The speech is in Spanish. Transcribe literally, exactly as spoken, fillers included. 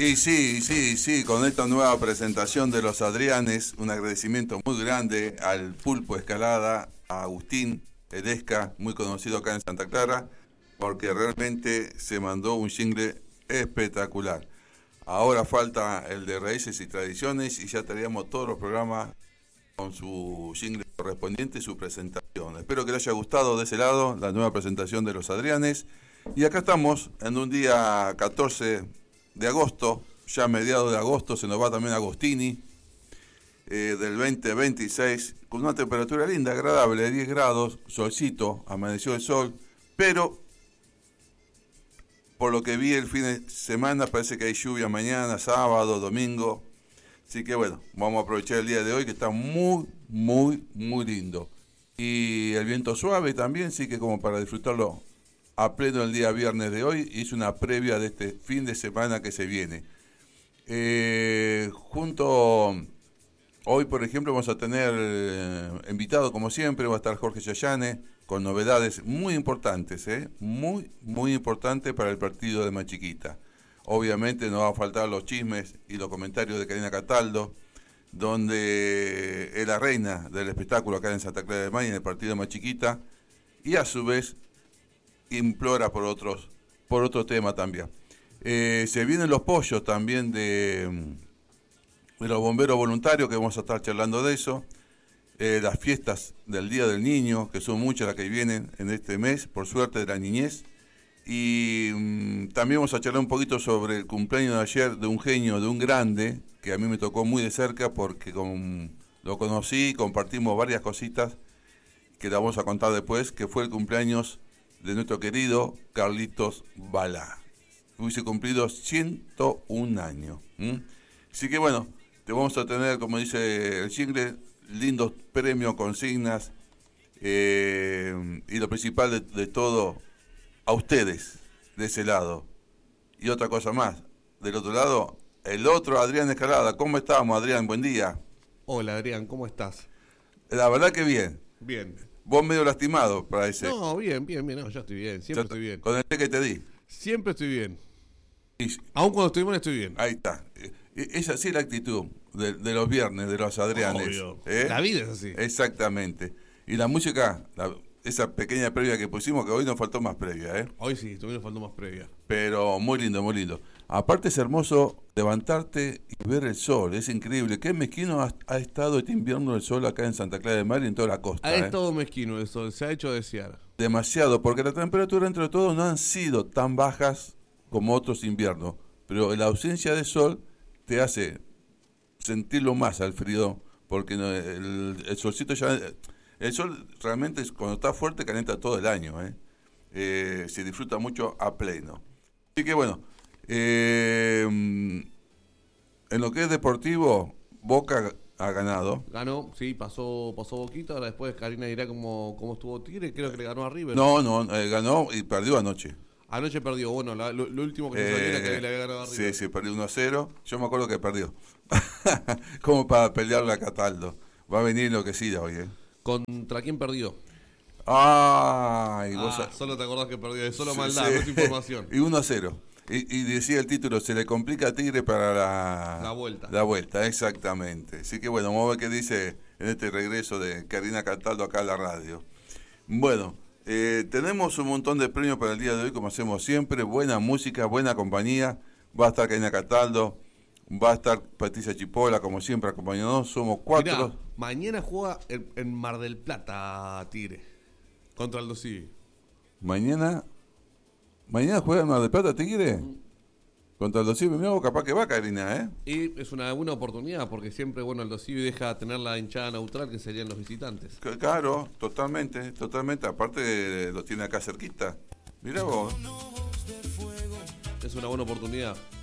Y sí, sí, sí, con esta nueva presentación de los Adrianes, un agradecimiento muy grande al Pulpo Escalada, a Agustín Edesca, muy conocido acá en Santa Clara, porque realmente se mandó un jingle espectacular. Ahora falta el de Raíces y Tradiciones y ya teníamos todos los programas con su jingle correspondiente y su presentación. Espero que les haya gustado de ese lado la nueva presentación de los Adrianes. Y acá estamos en un día catorce de agosto, ya a mediados de agosto se nos va también Agostini, eh, del veinte veintiséis, con una temperatura linda, agradable, de diez grados, solcito, amaneció el sol, pero por lo que vi el fin de semana parece que hay lluvia mañana, sábado, domingo, así que bueno, vamos a aprovechar el día de hoy que está muy, muy, muy lindo. Y el viento suave también, sí que como para disfrutarlo a pleno el día viernes de hoy, hice una previa de este fin de semana que se viene. Eh, junto, hoy por ejemplo vamos a tener eh, invitado como siempre, va a estar Jorge Yayane, con novedades muy importantes, eh, muy, muy importantes para el partido de Machiquita. Obviamente no va a faltar los chismes y los comentarios de Karina Cataldo, donde es la reina del espectáculo acá en Santa Clara de Mari, en el partido de Machiquita, y a su vez implora por otros, por otro tema también. Eh, se vienen los pollos también de, de los bomberos voluntarios, que vamos a estar charlando de eso. Eh, las fiestas del Día del Niño, que son muchas las que vienen en este mes, por suerte de la niñez. Y mmm, también vamos a charlar un poquito sobre el cumpleaños de ayer de un genio, de un grande, que a mí me tocó muy de cerca porque con, lo conocí, compartimos varias cositas que la vamos a contar después, que fue el cumpleaños de nuestro querido Carlitos Balá. Hubiese cumplido ciento un años. ¿Mm? Así que bueno, te vamos a tener, como dice el jingle, lindos premios, consignas, eh, y lo principal de, de todo, a ustedes, de ese lado. Y otra cosa más, del otro lado, el otro Adrián Escalada. ¿Cómo estamos, Adrián? Buen día. Hola, Adrián, ¿cómo estás? La verdad que bien. Bien. Vos medio lastimado, parece. No, bien, bien, bien, no, yo estoy bien, siempre Yo, estoy bien. Con el té que te di. Siempre estoy bien. Y, Aún cuando estoy mal, estoy bien. ahí está. Es así la actitud de, de los viernes, de los Adrianes. Obvio. ¿Eh? La vida es así. Exactamente. Y la música, la, esa pequeña previa que pusimos, que hoy nos faltó más previa, ¿eh? Hoy sí, todavía nos faltó más previa. Pero muy lindo, muy lindo. Aparte es hermoso levantarte y ver el sol, es increíble. Qué mezquino ha, ha estado este invierno el sol acá en Santa Clara de Mar y en toda la costa. Ha ¿eh? estado mezquino el sol, se ha hecho desear. Demasiado, porque la temperatura entre todo no han sido tan bajas como otros inviernos, pero la ausencia de sol te hace sentirlo más al frío, porque no, el, el solcito ya... El sol realmente cuando está fuerte calienta todo el año, ¿eh? Eh, se disfruta mucho a pleno. Así que bueno, eh, en lo que es deportivo, Boca ha ganado. Ganó, sí, pasó pasó Boquita, ahora después Karina dirá cómo, cómo estuvo Tigre, creo que le ganó a River. No, no, eh, ganó y perdió anoche. Anoche perdió, bueno, la, lo, lo último que se sabía Eh, era que le había ganado a River. Sí, sí, perdió uno a cero. Yo me acuerdo que perdió. Como para pelearle a Cataldo. Va a venir enloquecida hoy, ¿eh? ¿Contra quién perdió? Ay, Ah, vos a... solo te acordás que perdió, es solo Sí, maldad, sí. no es información. Y uno a cero. Y, y decía el título, se le complica a Tigre para la... La vuelta. La vuelta, exactamente. Así que bueno, vamos a ver qué dice en este regreso de Karina Cataldo acá a la radio. Bueno, eh, tenemos un montón de premios para el día de hoy, como hacemos siempre. Buena música, buena compañía. Va a estar Karina Cataldo, va a estar Patricia Chipola, como siempre, acompañándonos. Somos cuatro. Mirá, mañana juega en, en Mar del Plata Tigre contra Aldo Civi. Mañana, mañana juega en Mar del Plata Tigre. Mm. Contra Aldo Civi, mirá, capaz que va Karina, ¿eh? Y es una buena oportunidad porque siempre, bueno, Aldo Civi deja tener la hinchada neutral que serían los visitantes. Claro, totalmente, totalmente. Aparte lo tiene acá cerquita. Mirá vos. Es una buena oportunidad.